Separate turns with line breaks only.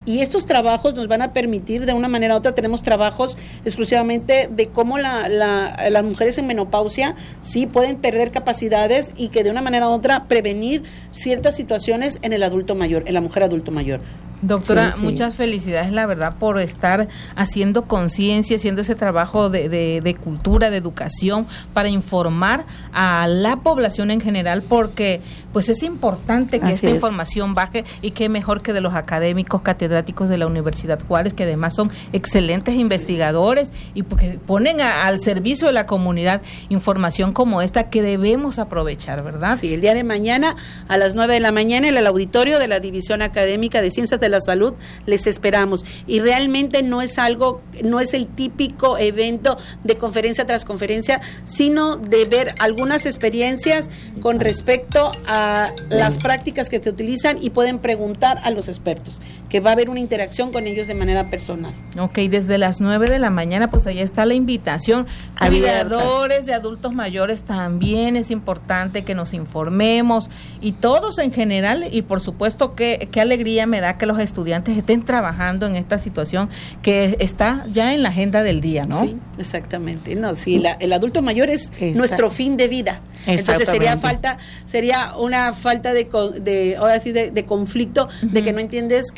Y estos trabajos nos van a permitir, de una manera u otra, tenemos trabajos exclusivamente de cómo las mujeres en menopausia sí pueden perder capacidades y que de una manera u otra prevenir ciertas situaciones en el adulto mayor, en la mujer adulto mayor.
Doctora, muchas felicidades, la verdad, por estar haciendo conciencia, haciendo ese trabajo de cultura, de educación, para informar a la población en general, porque pues es importante que esta información baje, y qué mejor que de los académicos catedráticos de la Universidad Juárez, que además son excelentes investigadores y porque ponen al servicio de la comunidad información como esta que debemos aprovechar, ¿verdad?
Sí, el día de mañana a las 9 de la mañana en el auditorio de la División Académica de Ciencias de la Salud les esperamos, y realmente no es el típico evento de conferencia tras conferencia, sino de ver algunas experiencias con respecto a las prácticas que se utilizan, y pueden preguntar a los expertos, que va a haber una interacción con ellos de manera personal.
Ok, desde las 9 de la mañana, pues ahí está la invitación. Cuidadores de adultos mayores, también es importante que nos informemos, y todos en general, y por supuesto qué alegría me da que los estudiantes estén trabajando en esta situación que está ya en la agenda del día, ¿no? Sí,
exactamente. No, sí, el adulto mayor es nuestro fin de vida. Entonces sería una falta de conflicto, de que no entiendes